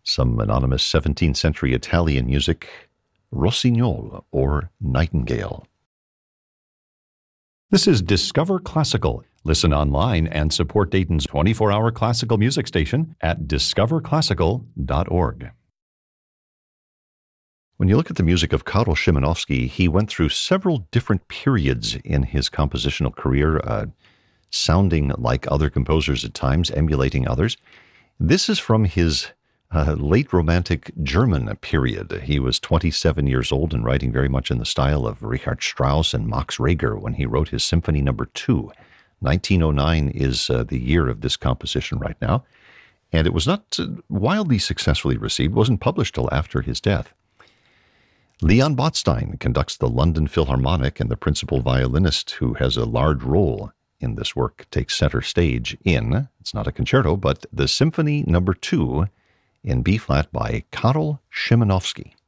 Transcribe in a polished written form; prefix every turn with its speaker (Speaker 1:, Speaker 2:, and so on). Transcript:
Speaker 1: some anonymous 17th century Italian music, Rossignol or Nightingale. This is Discover Classical. Listen online and support Dayton's 24-hour classical music station at discoverclassical.org. When you look at the music of Karol Szymanowski, he went through several different periods in his compositional career, sounding like other composers at times, emulating others. This is from his late Romantic German period. He was 27 years old and writing very much in the style of Richard Strauss and Max Reger when he wrote his Symphony No. 2. 1909 is the year of this composition right now, and it was not wildly successfully received, wasn't published till after his death. Leon Botstein conducts the London Philharmonic, and the principal violinist, who has a large role in this work, takes center stage in, it's not a concerto, but the Symphony No. 2 in B-flat by Karol Szymanowski.